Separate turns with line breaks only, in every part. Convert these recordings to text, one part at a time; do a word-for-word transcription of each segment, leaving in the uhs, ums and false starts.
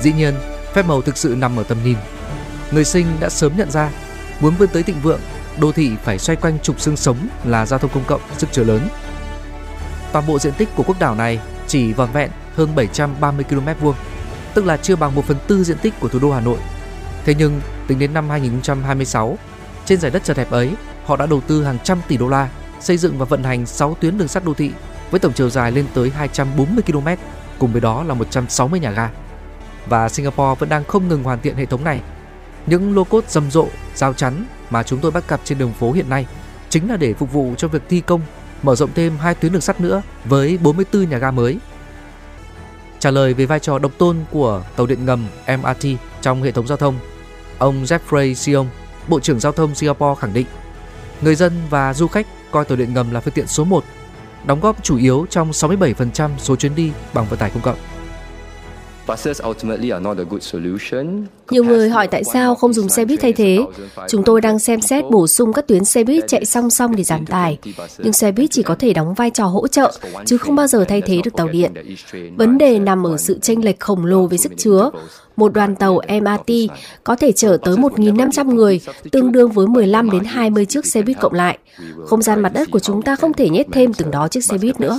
Dĩ nhiên, phép màu thực sự nằm ở tầm nhìn. Người sinh đã sớm nhận ra, muốn vươn tới thịnh vượng, đô thị phải xoay quanh trục xương sống là giao thông công cộng sức chứa lớn. Toàn bộ diện tích của quốc đảo này chỉ vỏn vẹn hơn bảy trăm ba mươi ki lô mét vuông, tức là chưa bằng một phần tư diện tích của thủ đô Hà Nội. Thế nhưng, tính đến năm hai nghìn không trăm hai mươi sáu, trên giải đất chật hẹp ấy, họ đã đầu tư hàng trăm tỷ đô la, xây dựng và vận hành sáu tuyến đường sắt đô thị với tổng chiều dài lên tới hai trăm bốn mươi ki lô mét, cùng với đó là một trăm sáu mươi nhà ga. Và Singapore vẫn đang không ngừng hoàn thiện hệ thống này. Những lô cốt rầm rộ, rào chắn mà chúng tôi bắt gặp trên đường phố hiện nay chính là để phục vụ cho việc thi công mở rộng thêm hai tuyến đường sắt nữa với bốn mươi tư nhà ga mới. Trả lời về vai trò độc tôn của tàu điện ngầm em rờ tê trong hệ thống giao thông, ông Jeffrey Seong, Bộ trưởng Giao thông Singapore khẳng định người dân và du khách coi tàu điện ngầm là phương tiện số một, đóng góp chủ yếu trong sáu mươi bảy phần trăm số chuyến đi bằng vận tải công cộng.
Nhiều người hỏi tại sao không dùng xe buýt thay thế. Chúng tôi đang xem xét bổ sung các tuyến xe buýt chạy song song để giảm tải. Nhưng xe buýt chỉ có thể đóng vai trò hỗ trợ, chứ không bao giờ thay thế được tàu điện. Vấn đề nằm ở sự chênh lệch khổng lồ về sức chứa. Một đoàn tàu em rờ tê có thể chở tới một nghìn năm trăm người, tương đương với mười lăm đến hai mươi chiếc xe buýt cộng lại. Không gian mặt đất của chúng ta không thể nhét thêm từng đó chiếc xe buýt nữa.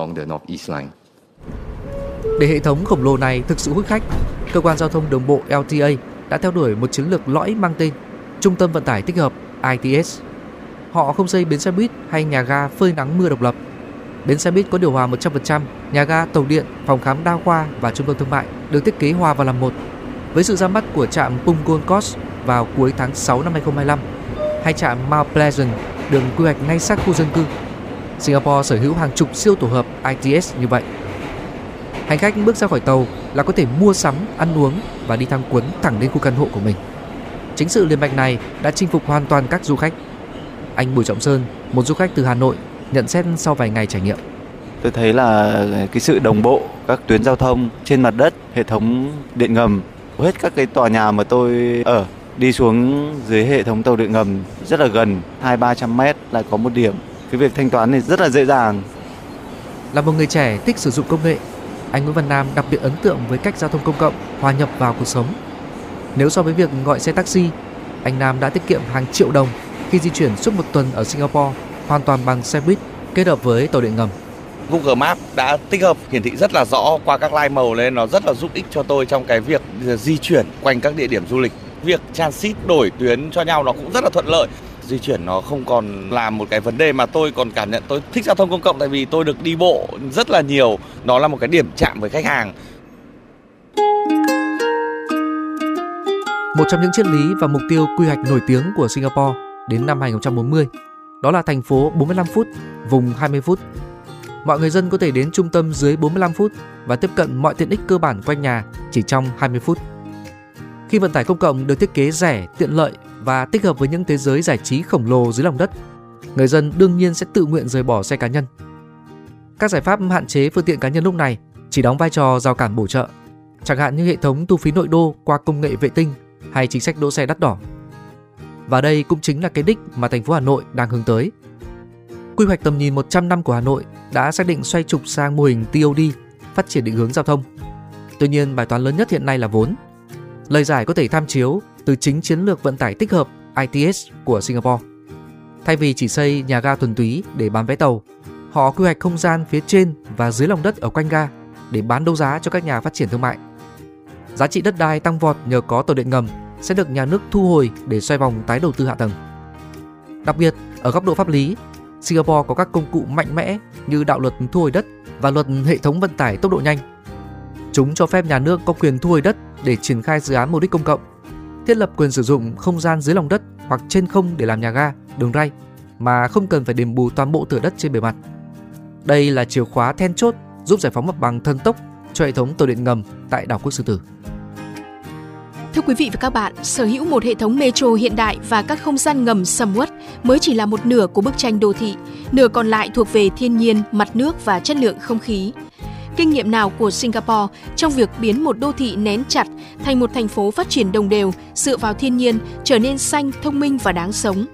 Để hệ thống khổng lồ này thực sự hút khách, cơ quan giao thông đường bộ lờ tê a đã theo đuổi một chiến lược lõi mang tên Trung tâm Vận tải Tích hợp i tê ét. Họ không xây bến xe buýt hay nhà ga phơi nắng mưa độc lập. Bến xe buýt có điều hòa một trăm phần trăm, nhà ga, tàu điện, phòng khám đa khoa và trung tâm thương mại được thiết kế hòa vào làm một. Với sự ra mắt của trạm Punggol Coast vào cuối tháng sáu năm hai nghìn không trăm hai mươi lăm, hay trạm Mount Pleasant được quy hoạch ngay sát khu dân cư, Singapore sở hữu hàng chục siêu tổ hợp i tê ét như vậy. Hành khách bước ra khỏi tàu là có thể mua sắm, ăn uống và đi tham quan thẳng đến khu căn hộ của mình. Chính sự liền mạch này đã chinh phục hoàn toàn các du khách. Anh Bùi Trọng Sơn, một du khách từ Hà Nội, nhận xét sau vài ngày trải nghiệm.
Tôi thấy là cái sự đồng bộ các tuyến giao thông trên mặt đất, hệ thống điện ngầm, hết các cái tòa nhà mà tôi ở, đi xuống dưới hệ thống tàu điện ngầm rất là gần, hai ba trăm mét là có một điểm. Cái việc thanh toán này rất là dễ dàng.
Là một người trẻ thích sử dụng công nghệ, anh Nguyễn Văn Nam đặc biệt ấn tượng với cách giao thông công cộng hòa nhập vào cuộc sống. Nếu so với việc gọi xe taxi, anh Nam đã tiết kiệm hàng triệu đồng khi di chuyển suốt một tuần ở Singapore hoàn toàn bằng xe buýt kết hợp với tàu điện ngầm.
Google Maps đã tích hợp hiển thị rất là rõ qua các line màu nên nó rất là giúp ích cho tôi trong cái việc di chuyển quanh các địa điểm du lịch. Việc transit đổi tuyến cho nhau nó cũng rất là thuận lợi. Di chuyển nó không còn là một cái vấn đề mà tôi còn cảm nhận tôi thích giao thông công cộng tại vì tôi được đi bộ rất là nhiều. Nó là một cái điểm chạm với khách hàng.
Một trong những triết lý và mục tiêu quy hoạch nổi tiếng của Singapore đến năm hai nghìn không trăm bốn mươi đó là thành phố bốn mươi lăm phút, vùng hai mươi phút. Mọi người dân có thể đến trung tâm dưới bốn mươi lăm phút và tiếp cận mọi tiện ích cơ bản quanh nhà chỉ trong hai mươi phút. Khi vận tải công cộng được thiết kế rẻ, tiện lợi và tích hợp với những thế giới giải trí khổng lồ dưới lòng đất, người dân đương nhiên sẽ tự nguyện rời bỏ xe cá nhân. Các giải pháp hạn chế phương tiện cá nhân lúc này chỉ đóng vai trò rào cản bổ trợ, chẳng hạn như hệ thống thu phí nội đô qua công nghệ vệ tinh hay chính sách đỗ xe đắt đỏ. Và đây cũng chính là cái đích mà thành phố Hà Nội đang hướng tới. Quy hoạch tầm nhìn một trăm năm của Hà Nội đã xác định xoay trục sang mô hình tê ô đê, phát triển định hướng giao thông. Tuy nhiên, bài toán lớn nhất hiện nay là vốn. Lời giải có thể tham chiếu từ chính chiến lược vận tải tích hợp i tê ét của Singapore. Thay vì chỉ xây nhà ga thuần túy để bán vé tàu, họ quy hoạch không gian phía trên và dưới lòng đất ở quanh ga để bán đấu giá cho các nhà phát triển thương mại. Giá trị đất đai tăng vọt nhờ có tàu điện ngầm sẽ được nhà nước thu hồi để xoay vòng tái đầu tư hạ tầng. Đặc biệt, ở góc độ pháp lý, Singapore có các công cụ mạnh mẽ như đạo luật thu hồi đất và luật hệ thống vận tải tốc độ nhanh. Chúng cho phép nhà nước có quyền thu hồi đất để triển khai dự án mục đích công cộng, thiết lập quyền sử dụng không gian dưới lòng đất hoặc trên không để làm nhà ga, đường ray mà không cần phải đền bù toàn bộ thửa đất trên bề mặt. Đây là chìa khóa then chốt giúp giải phóng mặt bằng thần tốc cho hệ thống tàu điện ngầm tại đảo quốc Sư Tử.
Thưa quý vị và các bạn, sở hữu một hệ thống metro hiện đại và các không gian ngầm sầm uất mới chỉ là một nửa của bức tranh đô thị, nửa còn lại thuộc về thiên nhiên, mặt nước và chất lượng không khí. Kinh nghiệm nào của Singapore trong việc biến một đô thị nén chặt thành một thành phố phát triển đồng đều, dựa vào thiên nhiên, trở nên xanh, thông minh và đáng sống?